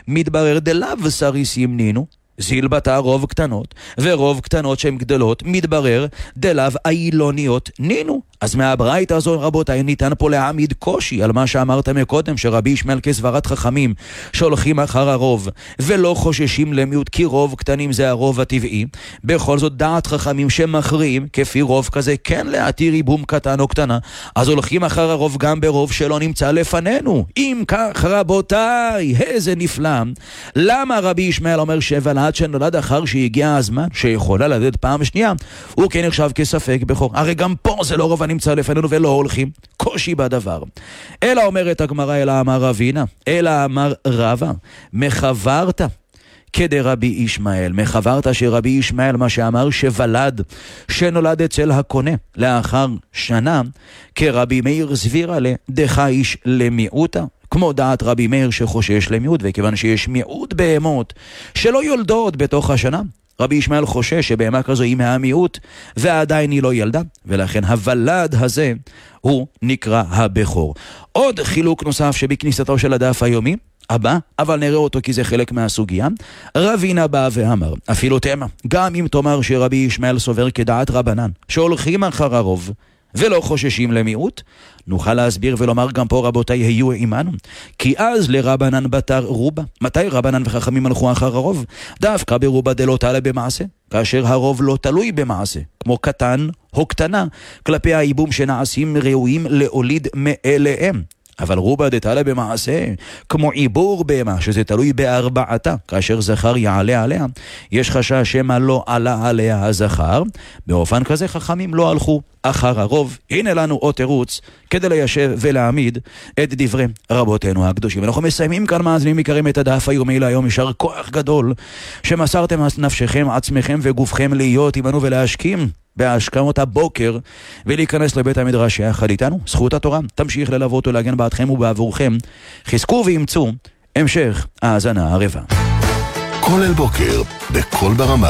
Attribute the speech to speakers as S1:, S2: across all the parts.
S1: מתברר דלאו סריסים נינו, זילבתה רוב קטנות, ורוב קטנות שהן גדלות, מתברר דלאו אילוניות נינו. אז מהברייתא הזו רבותיי ניתן פה להעמיד קושי על מה שאמרת מקודם, שרבי ישמעאל כסברת חכמים שהולכים אחר הרוב ולא חוששים למיעוט כי רוב קטנים זה הרוב הטבעי. בכל זאת דעת חכמים שמכריעים כפי רוב כזה כן להתיר ייבום קטן או קטנה, אז הולכים אחר הרוב גם ברוב שלא נמצא לפנינו. אם כך רבותיי, איזה נפלא. למה רבי ישמעאל אומר שוולד שנולד אחר שהגיע הזמן שיכולה ללדת פעם שנייה הוא כן נחשב כספק בכור? הרי גם פה זה לא רוב הנמצא לפנינו ולא הולכים, קושי בדבר. אלא אומרת הגמרא, אלא אמר רבינה, אלא אמר רבא, מחברת כדרבי ישמעאל. מחברת שרבי ישמעאל מה שאמר שוולד שנולד אצל הקונה לאחר שנה כרבי מאיר סבירה לדחייש למיעוטה, כמו דעת רבי מאיר שחושש למיעוט, וכיוון שיש מיעוט בהמות שלא יולדות בתוך השנה, רבי ישמעאל חושש שבהמה כזו היא מהמיעוט ועדיין היא לא ילדה, ולכן הוולד הזה הוא נקרא הבכור. עוד חילוק נוסף שבכניסתו של הדף היומי הבא, אבל נראה אותו כי זה חלק מהסוגיה. רבינה בא ואמר, אפילו תמה, גם אם תאמר שרבי ישמעאל סובר כדעת רבנן שהולכים אחר הרוב ולא חוששים למיעוט, נוכל להסביר ולומר גם פה רבותיי היו עמנו, כי אז לרבנן בתר רובה. מתי רבנן וחכמים הלכו אחר הרוב? דווקא ברובה דלא תעלה במעשה, כאשר הרוב לא תלוי במעשה, כמו קטן או קטנה, כלפי האיבום שנעשים ראויים להוליד מאליהם. אבל רובה דתעלה במעשה, כמו עיבור בהמה, שזה תלוי בארבעתה, כאשר זכר יעלה עליה, יש חשש שמה לא עלה עליה הזכר. באופן כזה חכמים לא הלכו אחר הרוב. הנה לנו עוד תירוץ כדי ליישב ולהעמיד את דברי רבותינו הקדושים. אנחנו מסיימים כאן מאזינים יקרים את הדף היומי להיום. יישר כוח גדול שמסרתם נפשכם, עצמכם וגופכם להיות עמנו ולהשכים בהשכמות הבוקר ולהיכנס לבית המדרש יחד איתנו. זכות התורה תמשיך ללוות ולהגן בעדכם ובעבורכם. חזקו ואמצו המשך האזנה ערבה.
S2: כל אל בוקר בכל ברמה.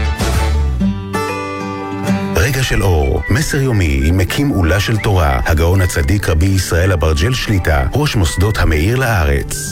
S2: רגע של אור, מסר יומי עם מקים עולה של תורה, הגאון הצדיק רבי ישראל אברג'ל שליטה, ראש מוסדות המאיר לארץ.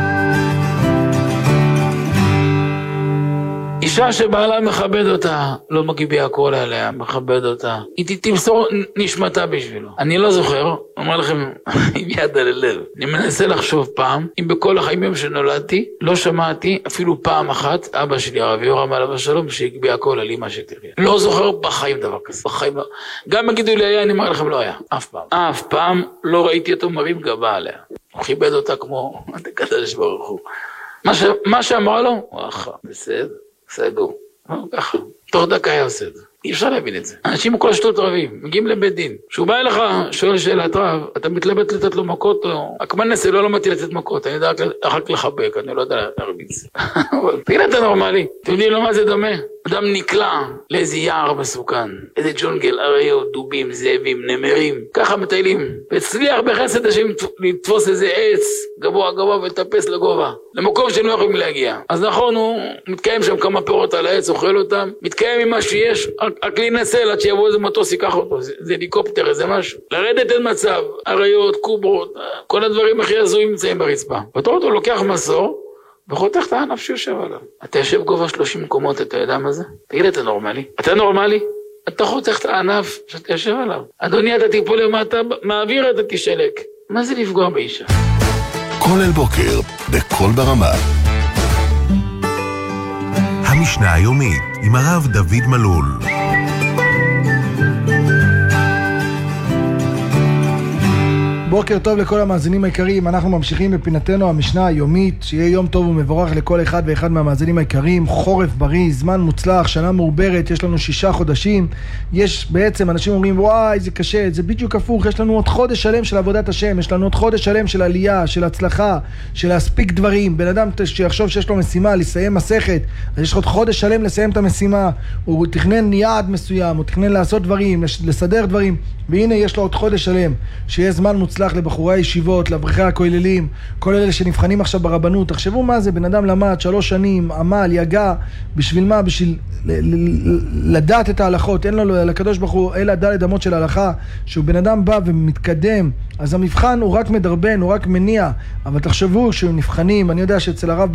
S3: אישה שבעלה מכבד אותה, לא מגיבי הכל עליה, מכבד אותה, היא תמסור נשמתה בשבילו. אני לא זוכר, אומר לכם, עם יד על הלב, אני מנסה לחשוב פעם, אם בכל החיים שנולדתי, לא שמעתי אפילו פעם אחת, אבא שלי הרב יורם עליו השלום, שהגבי הכל על אמא שתחיה. לא זוכר בחיים דבר כזה, בחיים לא. גם יגידו לי היה, אני אומר לכם לא היה, אף פעם. אף פעם לא ראיתי אותו מרים גבה עליה. הוא כיבד אותה כמו, הקדוש ברוך הוא. מה שאמרה לו, הוא אחר, בסדר. סגור, ככה, תוך דקה היה עושה את זה. אי אפשר להבין את זה. אנשים כל שטות רבים, מגיעים לבית דין. כשהוא בא אליך, שואל שאלת רב, אתה מתלבט לתת לו מכות או... הכמנס לא למדתי לתת מכות, אני יודע רק לחבק, אני לא יודע להרביץ. אבל תגיד אתה נורמלי, אתם יודעים לו מה זה דומה? אדם נקלע לאיזה יער מסוכן, איזה ג'ונגל, אריות, דובים, זאבים, נמרים, ככה מטיילים. והצליח בחסד השם לתפוס איזה עץ גבוה גבוה ולטפס לגובה, למקום שלא יכולים להגיע. אז נכון, הוא מתקיים שם כמה פירות על העץ, אוכל אותם, מתקיים עם מה שיש, רק להינצל עד שיבוא איזה מטוס ייקח אותו, זה הליקופטר, איזה משהו. לרדת אין מצב, אריות, קוברות, כל הדברים הכי הזויים נמצאים ברצפה. ואתה רואה אותו לוקח מסור, וחותך את הענף שיושב עליו. אתה יושב גובה 30 מקומות, אתה יודע מה זה? תגיד, אתה נורמלי? אתה נורמלי? אתה חותך את הענף שאתה יושב עליו. אדוני, אתה תיפול למטה, מעביר אתה תשלק. מה זה לפגוע באישה?
S2: כל אל בוקר בכל ברמה. המשנה היומית עם הרב דוד מלול.
S4: בוקר טוב לכל המאזינים העיקריים. אנחנו ממשיכים בפינתנו המשנה היומית. שיהיה יום טוב ומבורך לכל אחד ואחד מהמאזינים העיקריים. חורף בריא, זמן מוצלח, שנה מעוברת, יש לנו 6 חודשים. יש בעצם אנשים אומרים וואי זה קשה, זה בדיוק הפוך. יש לנו עוד חודש שלם של עבודת השם, יש לנו עוד חודש שלם של עלייה, של הצלחה, של להספיק דברים. בן אדם שיחשוב שיש לו משימה לסיים מסכת, אז יש עוד חודש שלם לסיים את המשימה. הוא תכנן יעד מסוים, הוא תכנן לעשות דברים, לסדר דברים, והנה יש לו עוד חודש שלם שיהיה זמן מוצלח לבחורי הישיבות, לאברכי הכוללים, כל אלה שנבחנים עכשיו ברבנות. תחשבו מה זה, בן אדם למד 3 שנים, עמל, יגע, בשביל מה? בשביל לדעת את ההלכות. אין לו לקדוש ברוך הוא אלא ד' אמות של ההלכה. שהוא בן אדם בא ומתקדם, אז המבחן הוא רק מדרבן, הוא רק מניע. אבל תחשבו שהוא נבחנים, אני יודע שאצל הרב